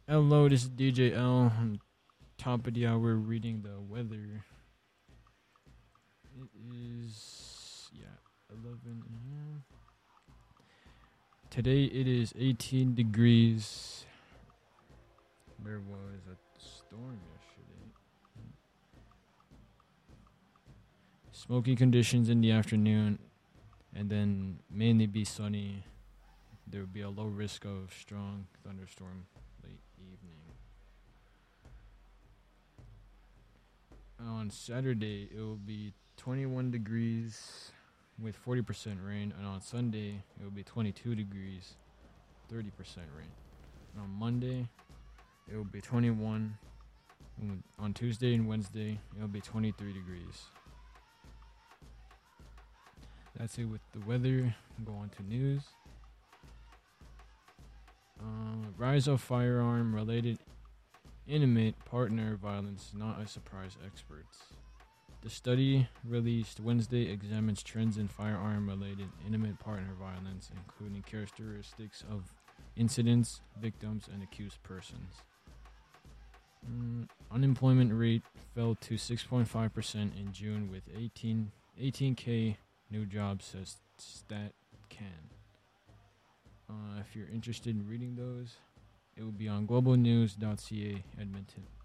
Hello, this is DJ L. On top of the hour, reading the weather. It is 11 a.m. Today it is 18 degrees. There was a storm yesterday. Smoky conditions in the afternoon, and then mainly be sunny. There will be a low risk of strong thunderstorm late evening. On Saturday, it will be 21 degrees with 40% rain, and on Sunday, it will be 22 degrees, 30% rain. And on Monday, it will be 21. And on Tuesday and Wednesday, it will be 23 degrees. That's it with the weather. Go on to news. Rise of firearm-related intimate partner violence, not a surprise, experts. The study released Wednesday examines trends in firearm-related intimate partner violence, including characteristics of incidents, victims, and accused persons. Unemployment rate fell to 6.5% in June with 18K new jobs, says StatCan. If you're interested in reading those, it will be on globalnews.ca Edmonton.